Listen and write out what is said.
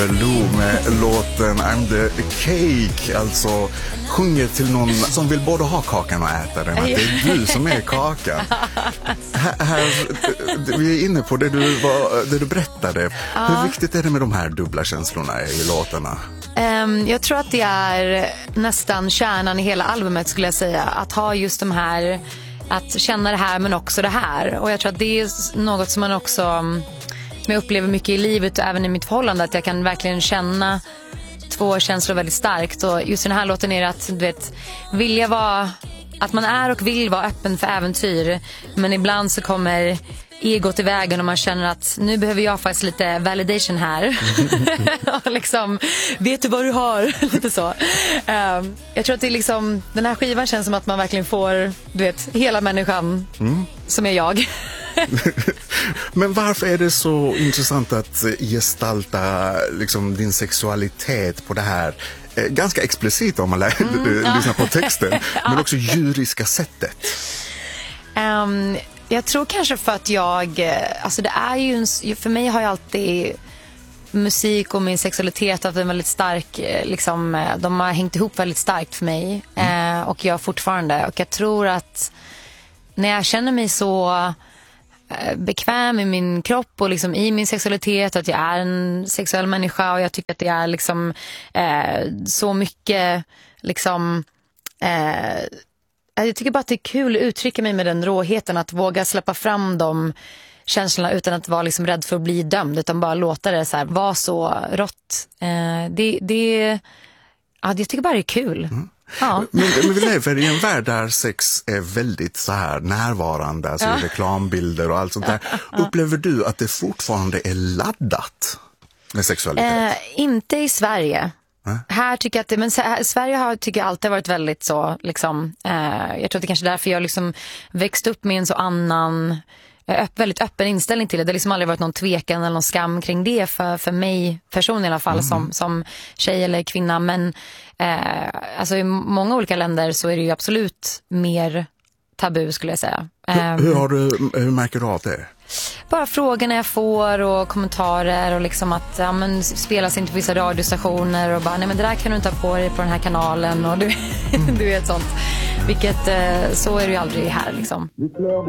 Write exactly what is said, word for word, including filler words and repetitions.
Lou med låten I'm the Cake, alltså sjunger till någon som vill både ha kakan och äta den. Det är du som är kakan. Här, här, vi är inne på det du, var, det du berättade. Ja. Hur viktigt är det med de här dubbla känslorna i låtarna? Um, jag tror att det är nästan kärnan i hela albumet, skulle jag säga. Att ha just de här, att känna det här men också det här. Och jag tror att det är något som man också, som jag upplever mycket i livet och även i mitt förhållande, att jag kan verkligen känna två känslor väldigt starkt. Och just den här låten är att, du vet, vilja vara, att man är och vill vara öppen för äventyr, men ibland så kommer egot i vägen och man känner att nu behöver jag faktiskt lite validation här. Och liksom, vet du vad du har? Lite så. Um, jag tror att det är liksom, den här skivan känns som att man verkligen får, du vet, hela människan mm. som är jag. Men varför är det så intressant att gestalta liksom din sexualitet på det här eh, ganska explicit, om man lär, mm, ja. lyssnar på texten, men också djuriska sättet? Um, jag tror kanske för att jag, alltså det är ju, för mig har jag alltid musik och min sexualitet haft en väldigt stark, liksom, de har hängt ihop väldigt starkt för mig, mm. eh, och jag fortfarande, och jag tror att när jag känner mig så bekväm i min kropp och liksom i min sexualitet, att jag är en sexuell människa, och jag tycker att det är liksom eh, så mycket liksom eh, jag tycker bara att det är kul att uttrycka mig med den råheten, att våga släppa fram de känslorna utan att vara liksom rädd för att bli dömd, utan bara låta det så här vara så rått. Eh, det, det, ja, jag tycker bara det är kul. Mm. Ja. Men, men vi lever i en värld där sex är väldigt så här närvarande, alltså ja. reklambilder och allt sånt där. Ja. Upplever du att det fortfarande är laddat med sexualitet? Eh, inte i Sverige. Äh? Här tycker jag att det, men här, Sverige har, tycker jag, alltid varit väldigt så liksom, eh, jag tror att det kanske är därför jag liksom växt upp med en så annan, öpp, väldigt öppen inställning till det. Det har liksom aldrig varit någon tvekan eller någon skam kring det för, för mig personligen i alla fall, mm. som, som tjej eller kvinna. Men eh, alltså i många olika länder så är det ju absolut mer tabu, skulle jag säga. Hur, hur, har du, hur märker du av det? Bara frågorna jag får och kommentarer, och liksom att ja, men, spelas inte på vissa radiostationer och bara, nej men det där kan du inte ha på dig på den här kanalen, och du, mm. du vet sånt. Vilket, så är det ju aldrig här liksom.